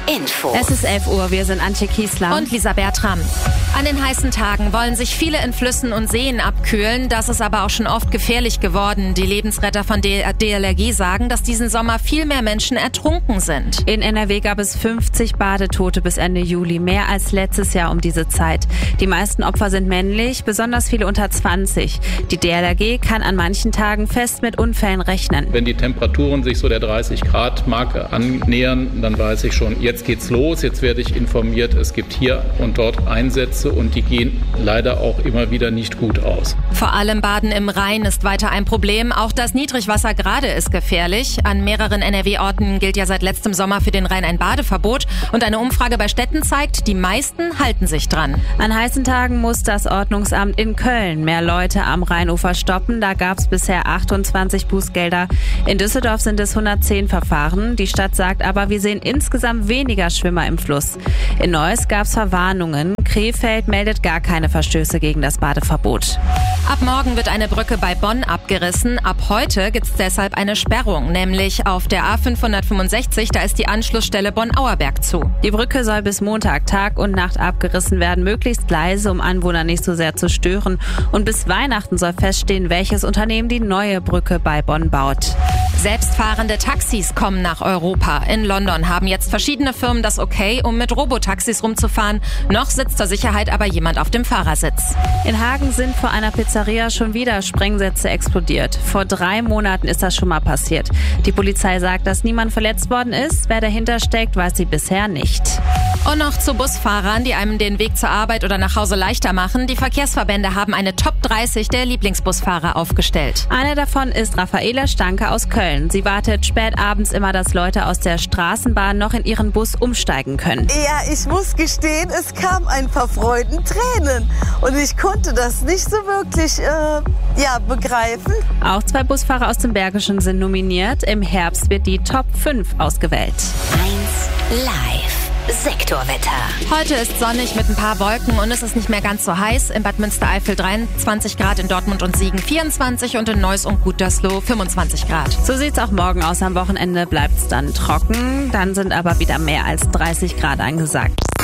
Info. Es ist 11 Uhr, wir sind Antje Kiesler und Lisa Bertram. An den heißen Tagen wollen sich viele in Flüssen und Seen abkühlen. Das ist aber auch schon oft gefährlich geworden. Die Lebensretter von DLRG sagen, dass diesen Sommer viel mehr Menschen ertrunken sind. In NRW gab es 50 Badetote bis Ende Juli, mehr als letztes Jahr um diese Zeit. Die meisten Opfer sind männlich, besonders viele unter 20. Die DLRG kann an manchen Tagen fest mit Unfällen rechnen. Wenn die Temperaturen sich so der 30-Grad-Marke annähern, dann weiß ich schon, jetzt geht's los, jetzt werde ich informiert, es gibt hier und dort Einsätze und die gehen leider auch immer wieder nicht gut aus. Vor allem Baden im Rhein ist weiter ein Problem. Auch das Niedrigwasser gerade ist gefährlich. An mehreren NRW-Orten gilt ja seit letztem Sommer für den Rhein ein Badeverbot. Und eine Umfrage bei Städten zeigt, die meisten halten sich dran. An heißen Tagen muss das Ordnungsamt in Köln mehr Leute am Rheinufer stoppen. Da gab es bisher 28 Bußgelder. In Düsseldorf sind es 110 Verfahren. Die Stadt sagt aber, wir sehen insgesamt weniger Schwimmer im Fluss. In Neuss gab es Verwarnungen. Krefeld meldet gar keine Verstöße gegen das Badeverbot. Ab morgen wird eine Brücke bei Bonn abgerissen. Ab heute gibt es deshalb eine Sperrung, nämlich auf der A565, da ist die Anschlussstelle Bonn-Auerberg zu. Die Brücke soll bis Montag Tag und Nacht abgerissen werden, möglichst leise, um Anwohner nicht so sehr zu stören. Und bis Weihnachten soll feststehen, welches Unternehmen die neue Brücke bei Bonn baut. Selbstfahrende Taxis kommen nach Europa. In London haben jetzt verschiedene Firmen das Okay, um mit Robotaxis rumzufahren. Noch sitzt zur Sicherheit aber jemand auf dem Fahrersitz. In Hagen sind vor einer Pizzeria schon wieder Sprengsätze explodiert. Vor 3 Monaten ist das schon mal passiert. Die Polizei sagt, dass niemand verletzt worden ist. Wer dahinter steckt, weiß sie bisher nicht. Und noch zu Busfahrern, die einem den Weg zur Arbeit oder nach Hause leichter machen. Die Verkehrsverbände haben eine Top 30 der Lieblingsbusfahrer aufgestellt. Eine davon ist Raffaela Stanke aus Köln. Sie wartet spät abends immer, dass Leute aus der Straßenbahn noch in ihren Bus umsteigen können. Ja, ich muss gestehen, es kam ein paar Freudentränen. Und ich konnte das nicht so wirklich begreifen. Auch 2 Busfahrer aus dem Bergischen sind nominiert. Im Herbst wird die Top 5 ausgewählt. 1 Live. Sektorwetter. Heute ist sonnig mit ein paar Wolken und es ist nicht mehr ganz so heiß. In Bad Münstereifel 23 Grad, in Dortmund und Siegen 24 und in Neuss und Gütersloh 25 Grad. So sieht's auch morgen aus. Am Wochenende bleibt's dann trocken. Dann sind aber wieder mehr als 30 Grad angesagt.